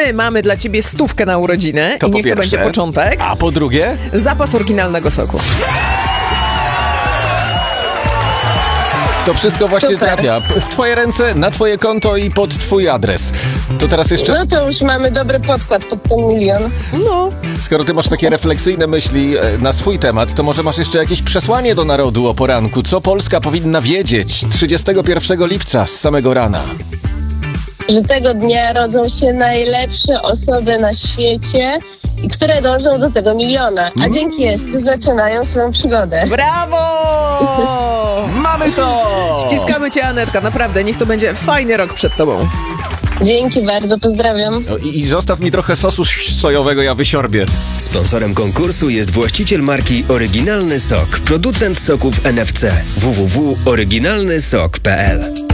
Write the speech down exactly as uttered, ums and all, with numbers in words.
my mamy dla ciebie stówkę na urodziny To i po niech pierwsze. to będzie początek. A po drugie? Zapas oryginalnego soku. To wszystko właśnie Super. trafia w twoje ręce, na twoje konto i pod twój adres. To teraz jeszcze, No to już mamy dobry podkład pod ten milion. No, skoro ty masz takie refleksyjne myśli e, na swój temat, to może masz jeszcze jakieś przesłanie do narodu o poranku? Co Polska powinna wiedzieć trzydziestego pierwszego lipca z samego rana? Że tego dnia rodzą się najlepsze osoby na świecie, i które dążą do tego miliona, a dzięki jest zaczynają swoją przygodę. brawo! Mamy to! Ściskamy cię, Anetka, naprawdę, niech to będzie fajny rok przed tobą. Dzięki bardzo, pozdrawiam. No i, I zostaw mi trochę sosu sojowego, ja wysiorbię. Sponsorem konkursu jest właściciel marki Oryginalny Sok, producent soków N F C. w w w kropka oryginalny sok kropka p l.